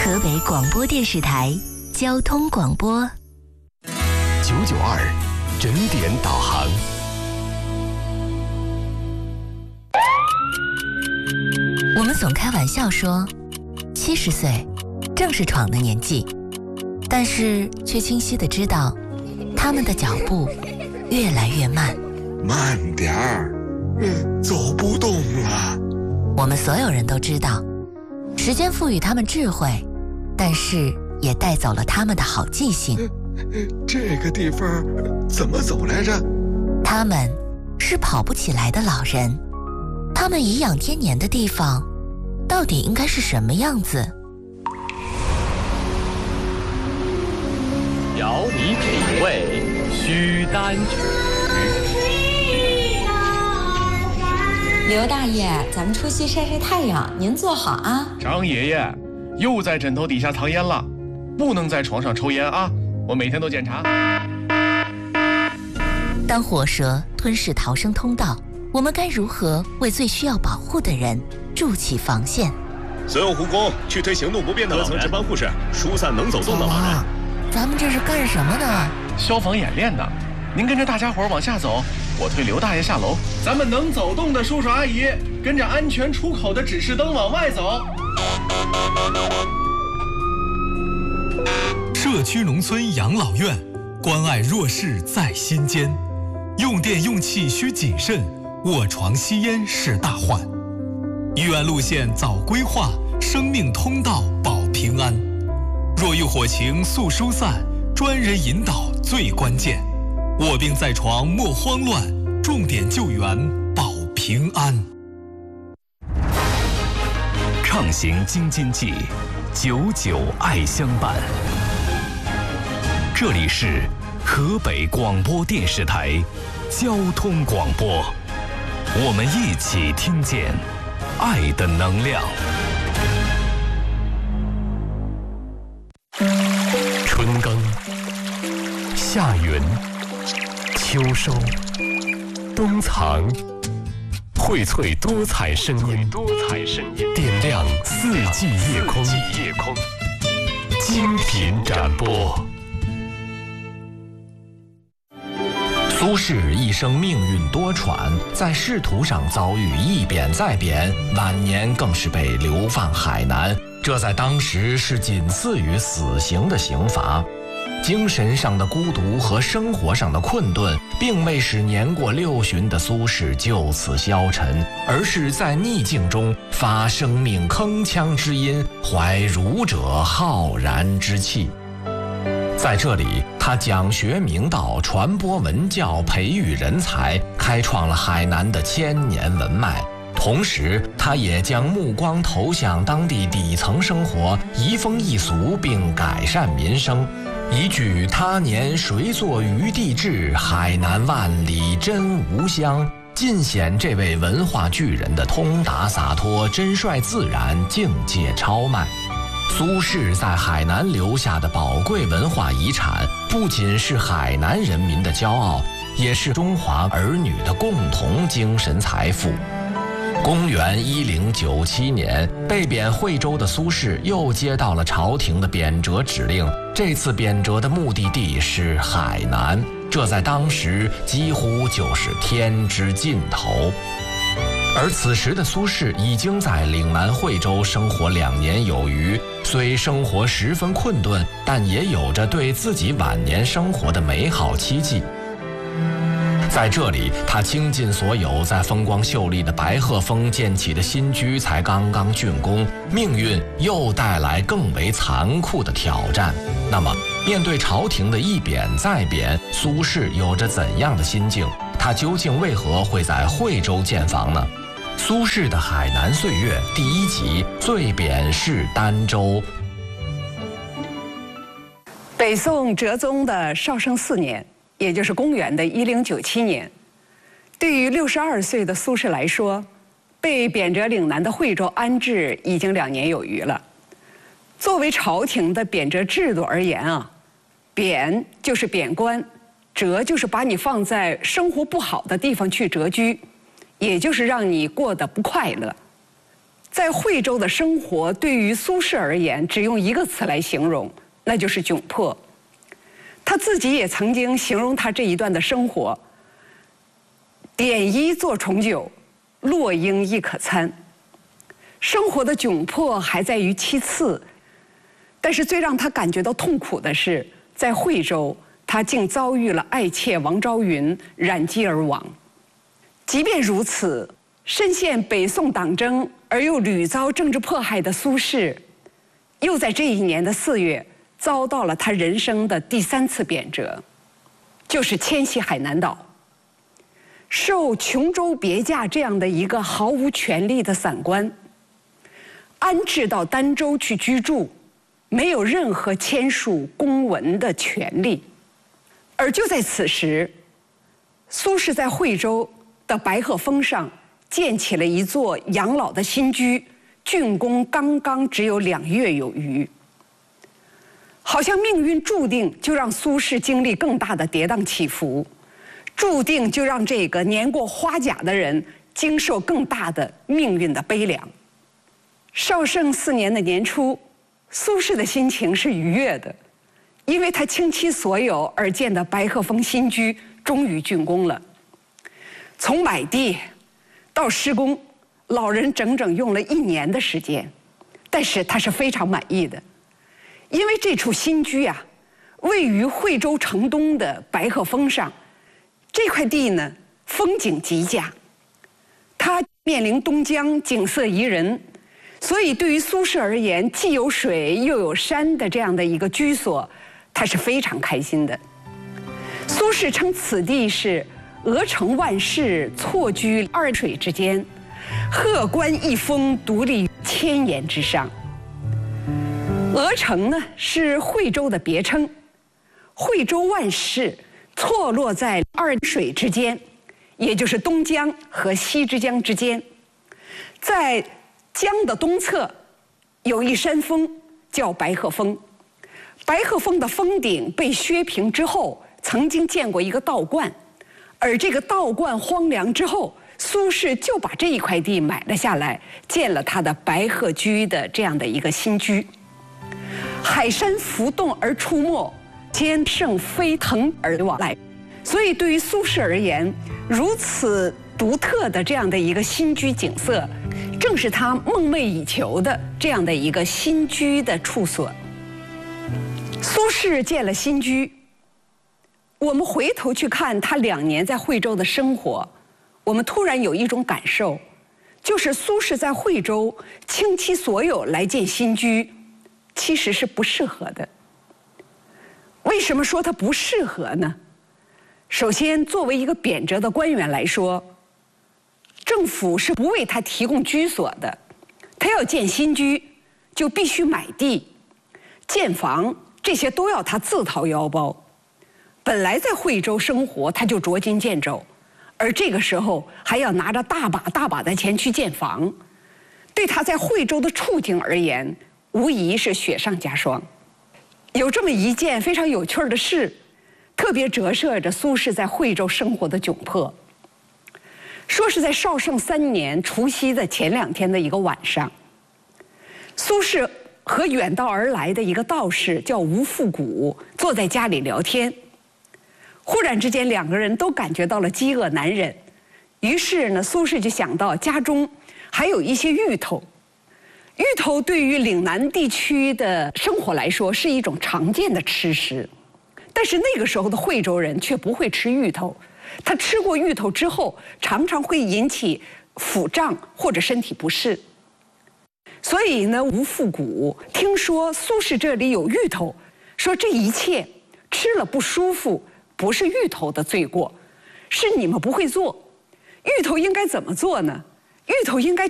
河北广播电视台交通广播 992整点导航。 我们总开玩笑说，70岁正是闯的年纪，但是却清晰地知道，他们的脚步越来越慢。 慢点儿，走不动了。 我们所有人都知道，时间赋予他们智慧，但是也带走了他们的好记性。 这个地方怎么走来着？ 他们是跑不起来的老人，他们颐养天年的地方到底应该是什么样子？ 邀你品味，须担举。 刘大爷，咱们出去晒晒太阳，您坐好啊。 张爷爷，又在枕头底下藏烟了，不能在床上抽烟啊！我每天都检查。 当火蛇吞噬逃生通道，我们该如何为最需要保护的人筑起防线？ 所有护工去推行动不便的老人，值班护士疏散能走动的老人。 咱们这是干什么呢？ 消防演练呢。您跟着大家伙往下走，我推刘大爷下楼。咱们能走动的叔叔阿姨，跟着安全出口的指示灯往外走。 社区农村养老院，关爱弱势在心间。用电用气需谨慎，卧床吸烟是大患。医院路线早规划，生命通道保平安。若遇火情速疏散，专人引导最关键。卧病在床莫慌乱，重点救援保平安。 畅行京津冀，99爱相伴。这里是河北广播电视台交通广播，我们一起听见爱的能量。春耕、夏耘、秋收、冬藏，荟萃多彩声音，点亮四季夜空，精品展播。 苏轼一生命运多舛，在仕途上遭遇一贬再贬，晚年更是被流放海南，这在当时是仅次于死刑的刑罚。精神上的孤独和生活上的困顿，并未使年过60的苏轼就此消沉，而是在逆境中发生命铿锵之音，怀儒者浩然之气。在这里，他讲学明道，传播文教，培育人才，开创了海南的千年文脉。同时，他也将目光投向当地底层生活，移风易俗，并改善民生。一句他年谁作余地志，海南万里真无乡，尽显这位文化巨人的通达洒脱、真率自然、境界超迈。苏轼在海南留下的宝贵文化遗产，不仅是海南人民的骄傲，也是中华儿女的共同精神财富。公元1097年，被贬惠州的苏轼又接到了朝廷的贬谪指令，这次贬谪的目的地是海南，这在当时几乎就是天之尽头。而此时的苏轼已经在岭南惠州生活2年有余，虽生活十分困顿，但也有着对自己晚年生活的美好期冀。在这里，他倾尽所有，在风光秀丽的白鹤峰建起的新居才刚刚竣工，命运又带来更为残酷的挑战。那么，面对朝廷的一贬再贬，苏轼有着怎样的心境？他究竟为何会在惠州建房呢？苏轼的海南岁月第1集，最贬是儋州。 北宋哲宗的绍圣4年，也就是公元的1097年，对于62岁的苏轼来说，被贬谪岭南的惠州安置已经2年有余了。作为朝廷的贬谪制度而言啊，贬就是贬官，谪就是把你放在生活不好的地方去谪居，也就是让你过得不快乐。 在惠州的生活对于苏轼而言，只用一个词来形容，那就是窘迫。他自己也曾经形容他这一段的生活：点衣作重酒，落英亦可餐。生活的窘迫还在于其次，但是最让他感觉到痛苦的是，在惠州，他竟遭遇了爱妾王昭云染疾而亡。即便如此，深陷北宋党争而又屡遭政治迫害的苏轼，又在这一年的4月遭到了他人生的第3次贬谪，就是迁徙海南岛。受琼州别驾这样的一个毫无权力的散官，安置到儋州去居住，没有任何签署公文的权利。而就在此时，苏轼在惠州的白鹤峰上建起了一座养老的新居，竣工刚刚只有2月有余。好像命运注定就让苏轼经历更大的跌宕起伏，注定就让这个年过花甲的人经受更大的命运的悲凉。绍圣4年的年初，苏轼的心情是愉悦的，因为他倾其所有而建的白鹤峰新居终于竣工了。从买地到施工，老人整整用了1年的时间，但是他是非常满意的，因为这处新居啊，位于惠州城东的白鹤峰上，这块地呢风景极佳，它面临东江，景色宜人，所以对于苏轼而言，既有水又有山的这样的一个居所，他是非常开心的。苏轼称此地是鹅城万室，错居2水之间，鹤观一峰，独立千岩之上。鹅城呢是惠州的别称，惠州万室错落在2水之间，也就是东江和西之江之间。在江的东侧有一山峰叫白鹤峰，白鹤峰的峰顶被削平之后，曾经建过一个道观，而这个道观荒凉之后，苏轼就把这一块地买了下来，建了他的白鹤居的这样的一个新居。海山浮动而出没，兼胜飞腾而往来，所以对于苏轼而言，如此独特的这样的一个新居景色，正是他梦寐以求的这样的一个新居的处所。苏轼建了新居，我们回头去看他2年在惠州的生活，我们突然有一种感受，就是苏轼在惠州倾其所有来建新居，其实是不适合的。为什么说他不适合呢？首先，作为一个贬谪的官员来说，政府是不为他提供居所的，他要建新居就必须买地、建房，这些都要他自掏腰包。本来在惠州生活，他就捉襟见肘，而这个时候还要拿着大把的钱去建房，对他在惠州的处境而言，无疑是雪上加霜。有这么一件非常有趣的事，特别折射着苏轼在惠州生活的窘迫。说是在绍圣3年除夕的前2天的一个晚上，苏轼和远道而来的一个道士叫吴复古坐在家里聊天，忽然之间2个人都感觉到了饥饿难忍，于是呢，苏轼就想到家中还有一些芋头。芋头对于岭南地区的生活来说是一种常见的吃食，但是那个时候的惠州人却不会吃芋头，他吃过芋头之后常常会引起腹胀或者身体不适。所以呢，吴复古听说苏轼这里有芋头，说这一切吃了不舒服，不是芋头的罪过，是你们不会做。芋头应该怎么做呢？芋头应该